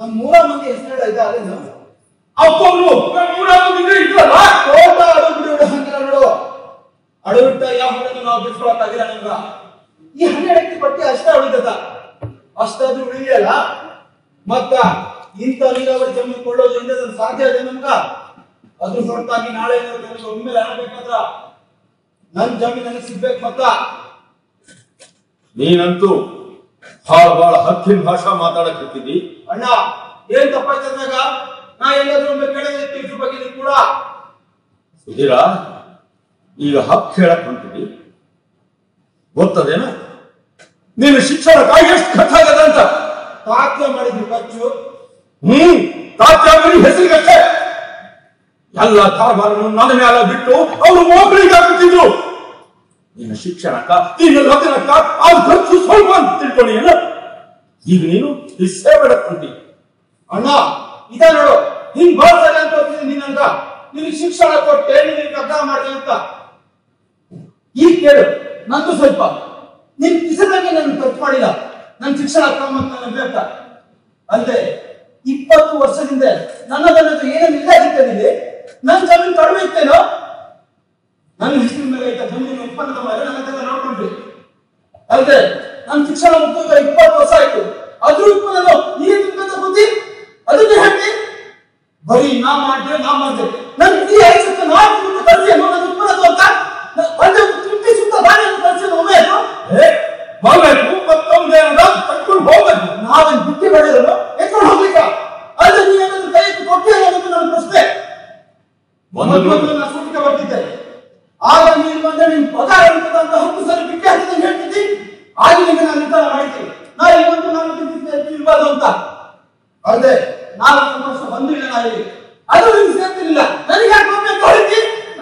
ನಮ್ 3 ಮಂದಿ ಹೆಸರು ಇದ್ದಾರೆ ಅಪ್ಪವ್ರು ನಮ್ 3 ಮಂದಿ ಇದ್ರಲ್ಲ ತೋಟ ಅಡುಬಿಡು ಹಂಗಿಲ್ಲ ನೋಡು. ಅಡುಬಿಟ್ಟ ಯಾವ ಹೊಳೆನೂ ನಾವು ಬಿಡ್ಸ್ಕೊಳಕ್ಕಾಗಿಲ್ಲ ನಮ್ಗ. ಈ 12 ಪಟ್ಟಿ ಅಷ್ಟೇ ಉಳಿದದ, ಅಷ್ಟಾದ್ರೂ ಉಳಿಯಲ್ಲ. ಮತ್ತ ಇಂಥ ನೀರಾವರಿ ಜಮೀನು ಕೊಳ್ಳೋದ್ರಿಂದ ಅದನ್ನ ಸಾಧ್ಯ ಇದೆ ನಮ್ಗ. ಅದ್ರ ಹೊರತಾಗಿ ನಾಳೆ ಒಮ್ಮೆಲೆ ಆಡ್ಬೇಕಾದ್ರ ನನ್ ಜಮೀನು ನನಗೆ ಸಿಗ್ಬೇಕು. ಮತ್ತ ನೀನಂತೂ ಭಾಳ ಹಕ್ಕಿನ ಭಾಷಾ ಮಾತಾಡಕ್ಕಿದ್ದಿ ಅಣ್ಣ. ಏನ್ ತಪ್ಪಾಯ್ತಂದಾಗ ನಾ ಎಲ್ಲಾದ್ರೂ ಒಮ್ಮೆ ಕೇಳಿದ್ರೆ ಇದ್ರ ಬಗ್ಗೆ ನೀವು ಕೂಡ ಸುಧೀರ, ಈಗ ಹಕ್ಕು ಹೇಳಕ್ ಹೊಂಟಿದಿ ಗೊತ್ತದೇನ? ನೀನು ಶಿಕ್ಷಣಕ್ಕಾಗಿ ಎಷ್ಟು ಖರ್ಚಾಗದ ಅಂತ ತಾತ್ಯ ಮಾಡಿದ್ರು ಖರ್ಚು. ತಾತ್ಯ ಬರೀ ಹೆಸರಿಗಷ್ಟೇ. ಎಲ್ಲ ಕಾರ್ಬಾರನ್ನು ನನ್ನ ಮೇಲೆ ಬಿಟ್ಟು ಅವರು ಮೋಕಳಿಗೆ ಹಾಕುತ್ತಿದ್ರು. ನಿನ್ನ ಶಿಕ್ಷಣಕ್ಕ ನಿನ್ನ ಲಗ್ನಕ್ಕ ಅದು ಖರ್ಚು ಸ್ವಲ್ಪ ಅಂತ ತಿಳ್ಕೊಳ್ಳಿ. ಈಗ ನೀನು ಈ ಸೇವೆ ಹೊಂಟಿ. ಅಣ್ಣ ಇದ ನೋಡು, ಹಿಂಗ್ ಬರ್ತಾರೆ ಅಂತ ಹೋಗ್ತೀನಿ ನೀನಂಗ. ನಿನಗೆ ಶಿಕ್ಷಣ ಕೊಟ್ಟೆ, ನಿನಗೆ ಅಗ್ಗ ಮಾಡಿದೆ ಅಂತ. ಈಗ ಕೇಳು, ನಂದು ಸ್ವಲ್ಪ ನಿನ್ ಕಿಸದಂಗೆ ನಾನು ಖರ್ಚು ಮಾಡಿಲ್ಲ. ನನ್ ಶಿಕ್ಷಣ ಕ್ರಮ ನನ್ನ ಬೇಕಾ ಅಲ್ಲದೆ 20 ವರ್ಷದಿಂದ ನನ್ನದನ್ನದು ಏನೇನು ಇಲ್ಲದಿದ್ದೇನಿದೆ. ನನ್ ಜಮೀನು ಕಡಿಮೆ ಇತ್ತೇನೋ? ನನ್ನ ಹೆಸರಿನ ಮೇಲೆ ಇದ್ದ ಜಮೀನಿನ ಉತ್ಪನ್ನದ ಮೇಲೆ ನನ್ನದೆಲ್ಲ ನೋಡ್ಕೊಂಡ್ರಿ. ಅಲ್ಲದೆ ನನ್ನ ಶಿಕ್ಷಣ ಮುಗಿದ 20 ವರ್ಷ ಆಯ್ತು. ಅದ್ರ ಉತ್ಪನ್ನ ನೀನು ತಿಂತ ಬುದ್ಧಿ ಅದಕ್ಕೆ ಹೇಳಿ ಬರೀ ನಾ ಮಾಡಿದೆ ನನ್ ಇಡೀ ಆಯ್ತು ನಾನು ಕಲಿಸಿ ಅನ್ನೋ ನನ್ನ ಉತ್ಪನ್ನದು ಅಂತ ಒಂದೇ ತುಟ್ಟಿ ಸುತ್ತ ದಾರಿಯನ್ನು ಕಲಿಸಿ ಒಮ್ಮೆ ಹೋಗ್ಬೇಕು ಮತ್ತೊಂದೇ ತಕ್ಕೊಂಡು ಹೋಗ್ಬೇಕು. ನಾವೇನು ಬುದ್ಧಿ ಬೆಳೆಯೋದು ಎತ್ಕೊಂಡು ಹೋಗ್ಲಿಕ್ಕ. ಅಲ್ಲದೆ ನೀವೇನಾದ್ರೂ ಕೈ ಕೊಟ್ಟೆ ಅನ್ನೋದು ನನ್ನ ಪ್ರಶ್ನೆ. ನಾನು ಸೂಟಿಗೆ ಬರ್ತಿದ್ದೆ. ಆಗ ನೀನು ಬಂದ್ರೆ ನಿನ್ ಪಗಾರ ಅಂತ 10 ಸಲ ಬಿಟ್ಟೆ ಹಾಕಿದಂಗೆ ಹೇಳ್ತಿದ್ದಿ. ಆಗ ನಿಮಗೆ ನಾನು ನಿರ್ಧಾರ ಮಾಡಿದ್ದೆ, ನಾ ಇವತ್ತು ನಾನು ಇರ್ಬಾರ್ದು ಅಂತ. ಅಲ್ಲದೆ 4 ವರ್ಷ ಬಂದಿಲ್ಲ ನಾ ಇಲ್ಲಿ, ಅದು ನಿಮ್ಗೆ ಸೇರ್ತಿರ್ಲಿಲ್ಲ. ನನಗೆ ಯಾಕೆ ಒಮ್ಮೆ ಅಂತ ಹೇಳಿದ್ದಿ?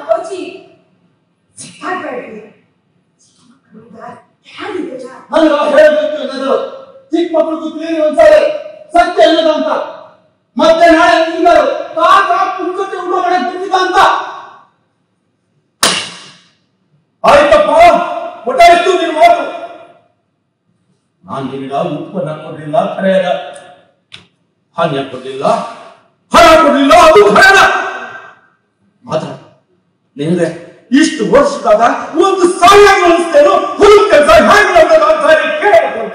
ನನಗೆ ಹೇಳಬೇಕು ಏನಾದ್ರು ಚಿಕ್ಕ ಮಕ್ಕಳು ತಿಳಿರಿ ಒಂದ್ಸರಿ ಸತ್ಯ ಏನದ ಅಂತ. ಮತ್ತೆ ನಾಳೆ ನಿಂದರು ಕಾಕ ಪುಂಕತೆ ಉಂಡ ಮಾಡಕ್ ಬಿಟ್ಟಿದ್ದ ಅಂತ. ಆಯ್ತಪ್ಪ, ಒಟ್ಟಾಯ್ತು ನಿನ್ ಮಾತು. ನಾನು ನಿನಗ ಉತ್ಪನ್ನ ಕೊಡ್ಲಿಲ್ಲ, ಖರೆಯದ. ಹಾನ್ಯ ಕೊಡ್ಲಿಲ್ಲ, ಹಣ ಕೊಡ್ಲಿಲ್ಲ, ಅದು ಖರೆಯದ. ಮಾತಾಡ ನಿನ್ಗೆ ಇಷ್ಟು ವರ್ಷದಾಗ ಒಂದು ಸಾಲ ಅನಿಸ್ತೇನೋ ಹುಲ್ ಕೆಲಸ ಹೇಗೆ ಅಂತ ಕೇಳಬೇಕಂತ.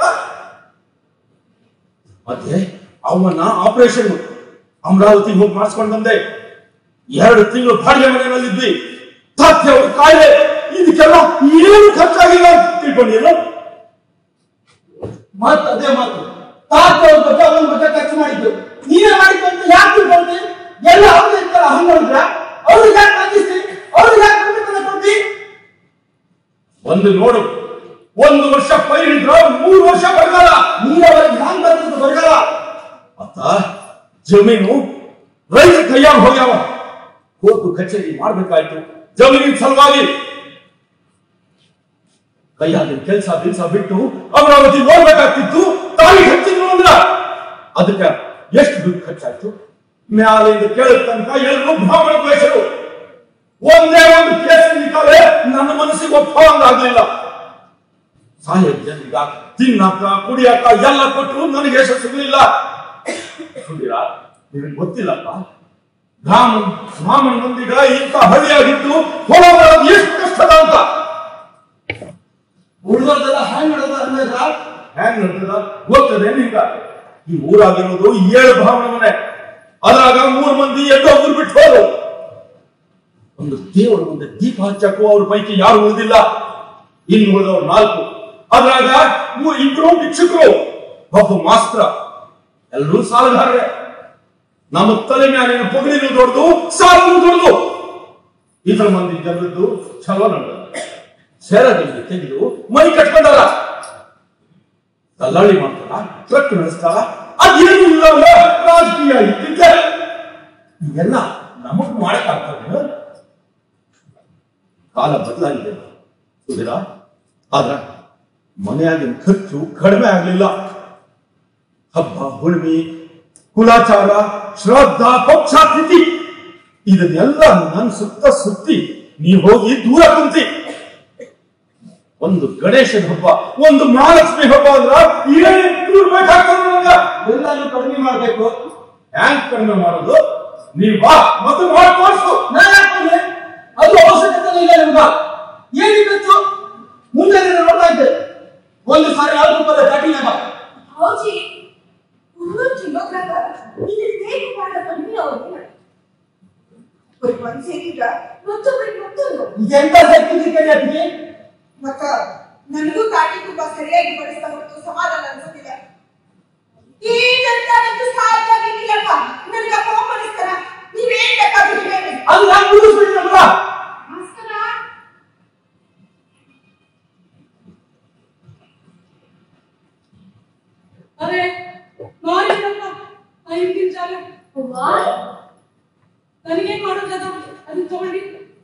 ಮತ್ತೆ ಅವನ್ನ ಆಪರೇಷನ್ ಅಮರಾವತಿಗೆ ಹೋಗಿ ಮಾಡಿಸ್ಕೊಂಡು ಬಂದೆ. 2 ತಿಂಗಳು ಬಾಡಿಗೆ ಮನೆಯಲ್ಲಿದ್ವಿ. ತಾತ್ಯ ಅವ್ರ ಕಾಯಿಲೆ, ಇದಕ್ಕೆಲ್ಲ ಏನು ಖರ್ಚಾಗಿಲ್ಲ ಅಂತ ತಿಳ್ಕೊಂಡಿಲ್ಲ. ಮತ್ ಅದೇ ಮಾತು ತಾತ್ಯ ಅವ್ರ ಬಗ್ಗೆ ಅವನ ಬಗ್ಗೆ ಖರ್ಚು ಮಾಡಿದ್ದು ನೀವೇ ಮಾಡಿದ್ದು ಅಂತ ಯಾಕೆ ತಿಳ್ಕೊಂಡಿ? ಎಲ್ಲ ಅವ್ರಿಗೆ ಇರ್ತಾರ ಹಂಗ ನೋಡಿದ್ರ ಅವ್ರಿಗೆ ಯಾಕೆ ನಂಗಿಸ್ತಿ? ಅವ್ರಿಗೆ ಯಾಕೆ ಕೊಡ್ತಿ? ಒಂದು ನೋಡು, 1 ವರ್ಷ ಪೈರಿದ್ರ 3 ವರ್ಷ ಬರಗಾಲ. ನೀರವರಿಗೆ ಹ್ಯಾಂಗ್ ಬರ್ತದ ಬರಗಾಲ? ಮತ್ತ ಜಮೀನು ರೈತ ಕೈಯಾಗ ಹೋಗ್ಯಾವ. ಕೋರ್ಟು ಕಚೇರಿ ಮಾಡ್ಬೇಕಾಯ್ತು ಜಮೀನಿನ ಸಲುವಾಗಿ. ಕೈಯಾಗಿನ ಕೆಲಸ ಬಿಟ್ಟು ಅಮರಾವತಿ ನೋಡ್ಬೇಕಾಗ್ತಿತ್ತು. ತಾಯಿ ಹಚ್ಚಿದ್ರು ಅಂದ್ರ ಅದಕ್ಕೆ ಎಷ್ಟು ದುಡ್ಡು ಖರ್ಚಾಯ್ತು? ಮ್ಯಾಲಿಂದ ಕೇಳಿದ ತನಕ ಎಲ್ಲರೂ ಬ್ರಾಹ್ಮಣ ದ್ವೇಷರು. ಒಂದೇ ಒಂದು ಕೇಸ್ ನಿಂತಾಲೆ ನನ್ನ ಮನಸ್ಸಿಗೆ ಒಪ್ಪಂಗಾಗ್ಲಿಲ್ಲ. ಸಾಹೇಬ್ ಜನರಿಗ ತಿನ್ನಕ ಕುಡಿಯಕ ಎಲ್ಲ ಕೊಟ್ಟರು ನನಗೆ ಯಶಸ್ಸು ಸಿಗಲಿಲ್ಲ. ನಿನಗೆ ಗೊತ್ತಿಲ್ಲಪ್ಪ, ಬ್ರಾಹ್ಮಣ ಮಂದಿಗ ಇಂಥ ಹಳ್ಳಿಯಾಗಿದ್ದು ಹೊರ ಬರೋದು ಎಷ್ಟು ಕಷ್ಟದ ಅಂತ. ಉಳಿದೋರ್ದೆಲ್ಲ ಹ್ಯಾಂಗ್ ನಡೆದ ಅನ್ನೋದ್ರ ಹ್ಯಾಂಗ್ ನಡೆದ ಗೊತ್ತದೆ ನಿಂಗ? ಈ ಊರಾಗಿರೋದು 7 ಬ್ರಾಹ್ಮಣ ಮನೆ. ಅದ್ರಾಗ 3 ಮಂದಿ ಎಲ್ಲೋ ಊರು ಬಿಟ್ಟು ಹೋದ್ರು. ಒಂದು ದೇವರ ಮುಂದೆ ದೀಪ ಹಚ್ಚಕ್ಕೂ ಅವ್ರ ಪೈಕಿ ಯಾರು ಉಳಿದಿಲ್ಲ. ಇನ್ನು ಉಳಿದವ್ರು 4. ಅದ್ರಾಗ 2 ಭಿಕ್ಷುಕರು, ಒಬ್ಬ ಮಾಸ್ತ್ರ, ಎಲ್ಲರೂ ಸಾಲಗಾರರೇ. ನಮ್ಮ ತಲೆ ಮ್ಯಾಲಿನ ಪೊಗಳಿನೂ ದೊಡ್ಡದು, ಸಾಲನು ದೊಡ್ಡದು. ಇತರ ಮಂದಿ ಜನರದ್ದು ಛಲ ನಡೆದ. ಸೆರಗಿಂದ ತೆಗೆದು ಮೈ ಕಟ್ಕೊಂಡಾರ, ದಲ್ಲಾಳಿ ಮಾಡ್ತಾರ, ಟ್ರಕ್ ನಡೆಸ್ತಾರ. ಅದೇನು ಇಲ್ಲ ರಾಜಕೀಯ ಇದ್ದಿದ್ದೆ. ಇವೆಲ್ಲ ನಮಗ್ ಮಾಡಕ್ಕಾಗ್ತದೆ. ಕಾಲ ಬದಲಾಗಿದೆ ಸುಧೀರ. ಆದ್ರ ಮನೆಯಾಗಿನ ಖರ್ಚು ಕಡಿಮೆ ಆಗ್ಲಿಲ್ಲ. ಹಬ್ಬ ಹುಣ್ಣಿಮೆ, ಕುಲಾಚಾರ, ಶ್ರದ್ಧಾ, ಪಕ್ಷಾತಿಥಿ ಇದನ್ನೆಲ್ಲ ನನ್ನ ಸುತ್ತಿ ನೀ ಹೋಗಿ ದೂರ ಕುಂತಿ. ಒಂದು ಗಣೇಶನ ಹಬ್ಬ, ಒಂದು ಮಹಾಲಕ್ಷ್ಮಿ ಹಬ್ಬ ಅಂದ್ರ ಬೇಕಾಗ್ತದೆ. ಎಲ್ಲಾನು ಕಡಿಮೆ ಮಾಡ್ಬೇಕು. ಹ್ಯಾಂಗ್ ಕಡಿಮೆ ಮಾಡೋದು? ನೀವ್ ಬಾ ಮತ್ತು ಮಾಡಿ ತೋರಿಸು. ನಾನು ಹಾಕೊಂಡೆ ಅದು ಅವಶ್ಯಕತೆ ಇಲ್ಲ ನಿಮ್ಗ. ಏನಿತ್ತು ಮುಂದೆ ನೋಡ್ತಾ ಇದ್ದೆ. ಒಂದು ಸಾರಿ ಆದ್ರೂ ಬರ ದಾಟಿಲ್ಲ. ಹೌಜಿ 300 ಕಿಲೋಗ್ರಾಮ್ ಇಲ್ಲಿ ಬೇಕು ಪಾಠ ಕಡಿಮೆ ಅವ್ರಿಗೆ ಒಂದು ಸೇರಿದ್ರ ಮತ್ತೊಬ್ಬರಿಗೆ ಮತ್ತೊಂದು ಎಂತ ಸೆಕ್ಯೂರಿಟಿ ಅದಕ್ಕೆ ಮತ್ತ ನನಗೂ ಕಾಟಿ ತುಂಬಾ ಸರಿಯಾಗಿ ಬಡಿಸ್ತಾ ಹೊರತು ಸಮಾಧಾನ ಅನ್ಸುತ್ತಿಲ್ಲ. ಈಗಂತ ನಂದು ಸಾಧ್ಯ ಆಗಿಲ್ಲಪ್ಪ. ನನಗೆ ಕೋಪ ಬಡಿಸ್ತಾರ. ನೀವೇನ್ ಬೇಕಾದ್ರೂ ಹೇಳಿ. ಅದು ನಾನು ಮುಗಿಸ್ಬಿಟ್ಟಿರಲ್ಲ. ನಮಸ್ಕಾರ. अरे मारी नम्मा ಐದಿನ ಜಾಗ ವಾ ನನಗೆ ಮಾಡೋದದ ಅದು ತಗೊಂಡಿ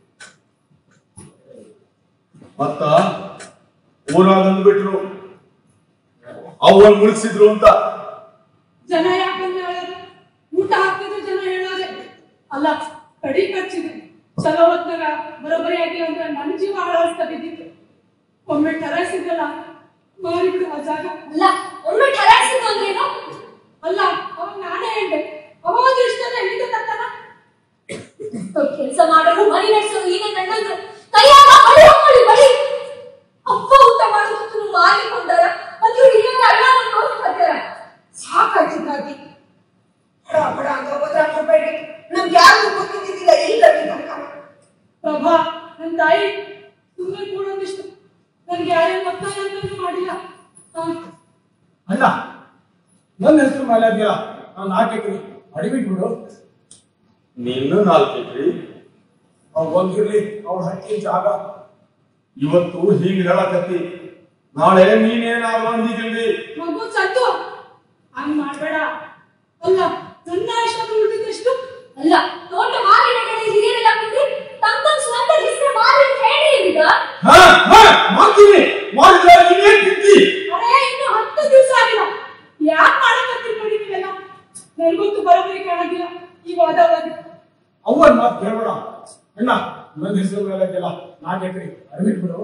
ಮತ್ತ ಊರಾಗ ಅಂದ್ಬಿಟ್ರು ಅವನ್ ಮುಳುಗಿಸಿದ್ರು ಅಂತ ಜನ ಯಾಕಂದ್ರೆ ಹೇಳೋದು ಊಟ ಹಾಕಿದ್ರೆ ಜನ ಹೇಳೋದೆ ಅಲ್ಲ ಕಡಿ ಖರ್ಚಿದೆ ಚಲೋ ಹೊತ್ನಾಗ ಬರೋಬ್ಬರಿಯಾಗಿ ಅಂದ್ರೆ ನನ್ನ ಜೀವ ಹಾಳಾಡ್ಸ್ತಿದ್ದಿತ್ತು. ಒಮ್ಮೆ ಟೆರಸಿದಲ್ಲ ಮಾರಿಬಿಡು ಆ ಜಾಗ. ಅಲ್ಲ ಒಮ್ಮೆ ಟೆರಸಿದ್ದು ಅಂದ್ರೇನು? ಅಲ್ಲ ಅವಾಗ ನಾನೇ ಹೇಳ್ದೆ ಅವಾಗ ಇಷ್ಟೆಲ್ಲ ಎಲ್ಲಿಂದ ತರ್ತಾನ? ಕೆಲಸ ಮಾಡಲು ಮನೆ ನಡೆಸಲು ಈಗ ಕಂಡಂದ್ರು ಕೈಯಾಗ ಬಳಿ ಹಾಕೊಳ್ಳಿ ಬಳಿ. ಅಪ್ಪ ಊಟ ಮಾಡೋದಕ್ಕೆ ಮಾರಿಕೊಂಡಾರ ಮತ್ತು ಹಿರಿಯರ ಅಣ್ಣವನ್ನು ನೋಡ್ಕೊಳ್ತಾರ. ಸಾಕಾಯ್ತಿದ್ದಾಗಿ ಬಡ ಬಡ ಅಂತ ಹೋದ್ರ ಕೊಡ್ಬೇಡಿ. ನಮ್ಗೆ ಯಾರು ಗೊತ್ತಿದ್ದಿಲ್ಲ ಇಲ್ಲ ಪ್ರಭಾ ನನ್ನ ತಾಯಿ ಸುಮ್ಮನೆ ಕೂಡೋದಿಷ್ಟು ನನಗೆ ಯಾರೇನು ಒತ್ತಾಯ ಅಂತೂ ಮಾಡಿಲ್ಲ. ಅಲ್ಲ ನನ್ನ ಹೆಸರು ಮೇಲೆ ಇದೆಯಲ್ಲ, ನಾನು 4 ಎಕರೆ ಅಡಿಬಿಟ್ಬಿಡು. ನೀನು 4 ಎಕರೆ ಒಂದಿರ್ಲಿ ಅವ್ರ ಹಕ್ಕಿ ಜಾಗ. ಇವತ್ತು ಹೀಗೆ ಹೇಳಕತ್ತಿ, ನಾಳೆ ನೀನೇನಾದ್ರು ಅಂದಿದ್ದಿ. ಮಗು ಸತ್ತು ಹಂಗ್ ಮಾಡ್ಬೇಡ. ಅಲ್ಲ ನನ್ನ ಅಷ್ಟು ಉಳಿದಿದ್ದೆಷ್ಟು? ಅಲ್ಲ ತೋಟ ಮಾರಿನ ಕಡೆ ಹಿರಿಯರೆಲ್ಲ ಕೂತಿ ತಮ್ಮ ಸ್ವಂತ ಹೆಸರು ಮಾರಿ ಹೇಳಿ ಈಗ ಮಾಡ್ತೀನಿ ಮಾಡಿದ್ರೆ ನೀನೇನ್ ತಿಂತಿ? ಅರೇ ಇನ್ನು 10 ದಿವಸ ಆಗಿಲ್ಲ. ಯಾಕೆ ಮಾಡಕತ್ತೀರಿ ನೋಡಿ ನೀವೆಲ್ಲ? ನನಗಂತೂ ಬರೋಬ್ಬರಿ ಕಾಣೋದಿಲ್ಲ ಈ ವಾದವಾದ. ಅವನ್ ಮಾತು ಕೇಳಬೇಡ ಅಣ್ಣ. ನನ್ನ ಹೆಸರು ಮೇಲೆ ಇದೆಯಲ್ಲ 4 ಎಕರೆ ಅಡಿಬಿಟ್ಬಿಡು.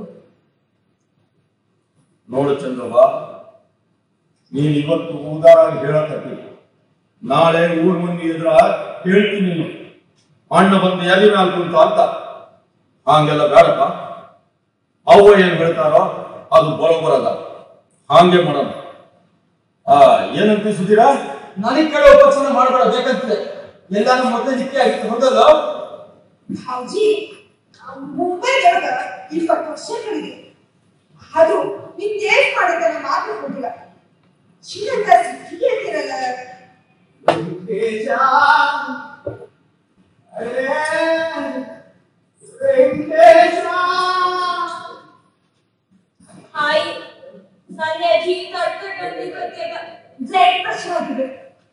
ನೋಡು ಚಂದ್ರವ್ವ, ನೀನ್ ಇವತ್ತು ಉದಾರಾಗಿ ಹೇಳಕತ್ತಿ, ನಾಳೆ ಊರ್ ಮಂದಿ ಎದುರ ಹೇಳ್ತೀನಿ ನೀನು ಅಣ್ಣ ಬಂದು ಎಲ್ಲಿ ಮ್ಯಾಲ ಕುಂತ ಅಂತ. ಹಂಗೆಲ್ಲ ಬೇಡಪ್ಪ. ಅವ್ವ ಏನ್ ಹೇಳ್ತಾರೋ ಅದು ಬರೋಬರದ, ಹಾಗೆ ಮಾಡೋಣ. ಏನಂತ ಸುಧೀರ? ನನಗೆ ಕೇಳೋ ಉಪಚಾರ ಮಾಡಬೇಡ ಬೇಕಂತಿದೆ. ಎಲ್ಲಾನು ಮೊದಲೇ ನಿತ್ಯ ಆಗಿತ್ತು ಹೌದಲ್ಲ? ಹೌಜಿ ಮುಂಬೈ ಒಳಗ 20 ವರ್ಷಗಳಿಗೆ ಅದು ನೀನ್ ಟೇಸ್ಟ್ ಮಾಡಿದ್ರೆ ಮಾತ್ರ ಹೋಗಿಲ್ಲ. ಶ್ರೀಲಂಕಾ ಸಿಕ್ಕಿ ಅಂತಿರಲ್ಲ. ಹಾಯ್ ನನ್ನ ಅಜ್ಜಿ ತಡ್ಕೊಂಡು ಗೊತ್ತಿಲ್ಲ. ಬ್ಲಡ್ ಪ್ರೆಷರ್ ಆಗಿದೆ.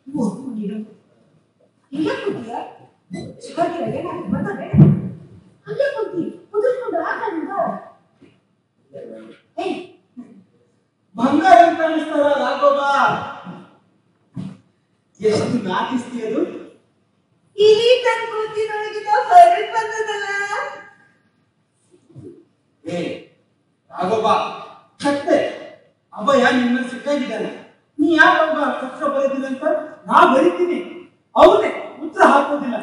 ಇಲ್ಲ ಕೂತಿಯಾ? ಚಿಕ್ಕಕ್ಕೆ ನಾನು ಬಂದೆ. ಅಲ್ಲೇ ಕೂತಿ ಕುದುರ್ಕೊಂಡು ಹಾಕಂದ. ಬಂಗಾರ ಅಂತ ಅನಿಸ್ತಾರ ರಾಘವ. ಎಷ್ಟು ನಾಟಿಸ್ತಿ ಅದು? ಇಲ್ಲಿ ತನ್ನ ಕೂತಿನೊಳಗಿನ ಹೊರಗೆ ಬಂದದಲ್ಲ. ರಾಘವ ಕತ್ತೆ ಅಭಯ ನಿನ್ನ ಸಿಕ್ಕಾಗಿದ್ದಾನೆ. ನೀ ಯಾಕೆ ಅವಾಗ ಕಷ್ಟ ಬರೀತೀನಿ ಅಂತ ನಾ ಬರೀತೀನಿ. ಅವನೇ ಉತ್ತರ ಹಾಕೋದಿಲ್ಲ.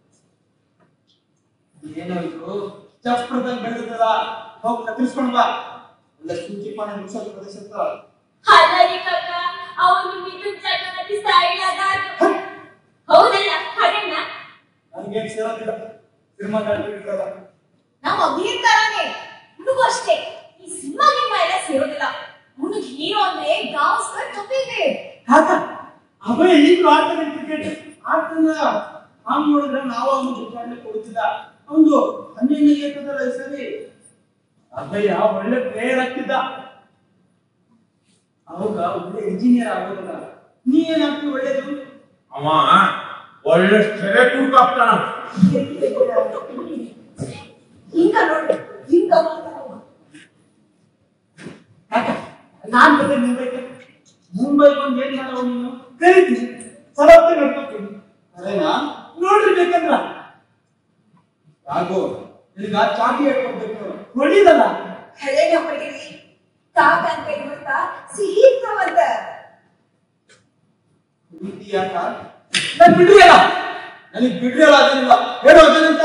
ಏನೋ ಇದು ಚಪ್ರದಲ್ಲಿ ಬೆಳೆದಲ್ಲ. ಹೋಗಿ ಕತ್ತರಿಸ್ಕೊಂಡು ಬಾ. ಎಲ್ಲ ಸೂಚಿ ಪಾನ ಮುಗಿಸೋ ಪ್ರದೇಶ ಹಾಗಾಗಿ ಕಾಕ ಅವನು ಮಿಥುನ್ ಚಕ್ರವರ್ತಿ ಸ್ಟೈಲ್ ಅದಾರು. ಹೌದಲ್ಲ ಹಾಗಣ್ಣ? ನನಗೆ ಸೇರೋದಿಲ್ಲ. ಸಿನಿಮಾಗಳು ನಮ್ಮ ಅಭಿನೇತಾರನೇ ಹುಡುಗ ಅಷ್ಟೇ. ಈ ಸಿನಿಮಾ ಎಲ್ಲ ಸೇರೋದಿಲ್ಲ. ಹುಡುಗ ಹೀರೋ ಅಂದ್ರೆ ಗಾವಸ್ಕರ್ ಕಪಿದೆ. ಹಾಕ ಅಭಯ ಈಗಲೂ ಆಡ್ತಾನೆ ಕ್ರಿಕೆಟ್ ಆಡ್ತಾನ. ಹಾಂ ನೋಡಿದ್ರೆ ನಾವು ಅವನು ದುಡ್ಡು ಕೊಡ್ತಿದ್ದ. ಒಂದು 12ನೇ ಏಕದಲ್ಲ ಸರಿ. ಅಭಯ ಒಳ್ಳೆ ಪ್ಲೇಯರ್ ಆಗ್ತಿದ್ದ. ಅವಾಗ ಒಳ್ಳೆ ಇಂಜಿನಿಯರ್ ಆಗೋದಿಲ್ಲ. ನೀ ಏನಾಗ್ತಿ ಒಳ್ಳೇದು? ಅವ ಒಳ್ಳೆ ಸೆರೆ ಕೂಡ್ಕಾಗ್ತಾನ. ಹಿಂಗ ನೋಡಿ ಹಿಂಗ ನಾನ್ ಬಂದೆ ಮುಂಬೈ ಬಂದು ಏನ್ ಮಾಡೋ ನೀನು? ಕರಿತೀನಿ ಸಲತ್ತೆ ನಡ್ಕೊತೀನಿ. ಅದೇನಾ ನೋಡ್ರಿ ಬೇಕಂದ್ರ ಯಾಕೋ ನಿನಗ ಚಾಟಿ ಹೇಳ್ಕೊಡ್ಬೇಕು. ಹೊಡಿದಲ್ಲ ಹಳೆನ ಹೊಡಿರಿ. ಕಾಕ ಅಂತ ಗೊತ್ತಾ? ಸಿಹಿ ಇರ್ತಾವಂತ. ಯಾಕ ನಾನು ಬಿಡ್ರಿ ಅಲ್ಲ, ನನಗೆ ಬಿಡ್ರಿ ಅಲ್ಲ, ಅದನ್ನಿಲ್ಲ ಹೇಳೋದೇನಂತ.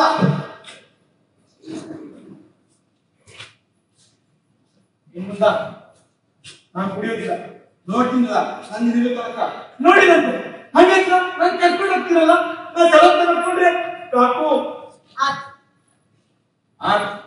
ಇನ್ಮುಂದ ನಾನು ಕುಡಿಯೋದಿಲ್ಲ, ನೋಡ್ತೀನಿಲ್ಲ, ನನ್ನ ಹಿಡಿಯೋ ತನಕ ನೋಡಿದಂತೆ ಹಾಗೆ ನಾನು ಕರ್ಕೊಂಡು ಹೋಗ್ತೀನಲ್ಲ, ನಾನು ಸಲಹೆ ನೋಡ್ಕೊಂಡ್ರೆ ಸಾಕು.